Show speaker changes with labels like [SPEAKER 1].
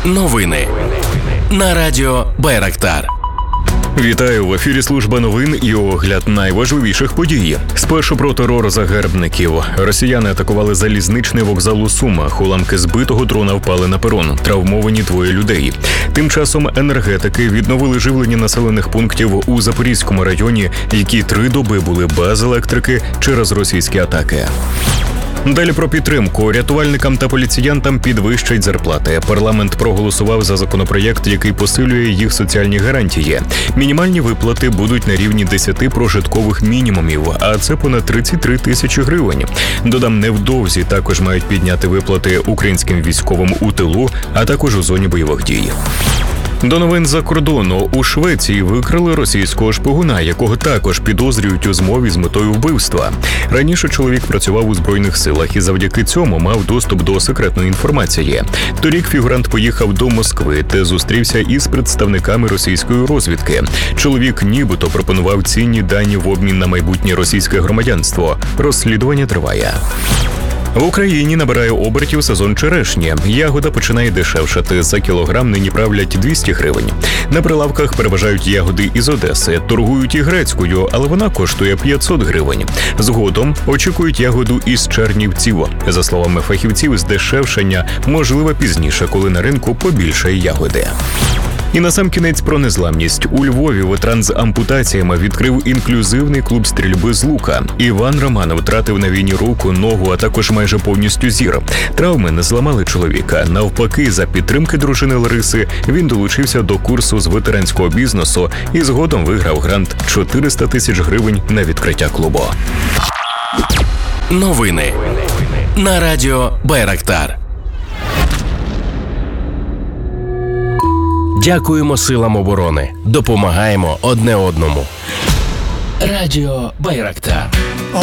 [SPEAKER 1] Новини на радіо Байрактар.
[SPEAKER 2] Вітаю, в ефірі служба новин і огляд найважливіших подій. Спершу про терор загарбників. Росіяни атакували залізничний вокзал у Сумах. Уламки збитого дрона впали на перон. Травмовані 2 людей. Тим часом енергетики відновили живлення населених пунктів у Запорізькому районі, які 3 доби були без електрики через російські атаки. Далі про підтримку. Рятувальникам та поліціянтам підвищать зарплати. Парламент проголосував за законопроєкт, який посилює їх соціальні гарантії. Мінімальні виплати будуть на рівні 10 прожиткових мінімумів, а це понад 33 тисячі гривень. Додам, невдовзі також мають підняти виплати українським військовим у тилу, а також у зоні бойових дій. До новин за кордону. У Швеції викрили російського шпигуна, якого також підозрюють у змові з метою вбивства. Раніше чоловік працював у Збройних силах і завдяки цьому мав доступ до секретної інформації. Торік фігурант поїхав до Москви, де зустрівся із представниками російської розвідки. Чоловік нібито пропонував цінні дані в обмін на майбутнє російське громадянство. Розслідування триває. В Україні набирає обертів сезон черешні. Ягода починає дешевшати. За кілограм нині правлять 200 гривень. На прилавках переважають ягоди із Одеси. Торгують і грецькою, але вона коштує 500 гривень. Згодом очікують ягоду із Чернівців. За словами фахівців, здешевшення можливе пізніше, коли на ринку побільшає ягоди. І насамкінець про незламність. У Львові ветеран з ампутаціями відкрив інклюзивний клуб стрільби з лука. Іван Романов втратив на війні руку, ногу, а також майже повністю зір. Травми не зламали чоловіка. Навпаки, за підтримки дружини Лариси, він долучився до курсу з ветеранського бізнесу і згодом виграв грант 400 тисяч гривень на відкриття клубу.
[SPEAKER 1] Новини на радіо Байрактар. Дякуємо силам оборони. Допомагаємо одне одному. Радіо Байрактар.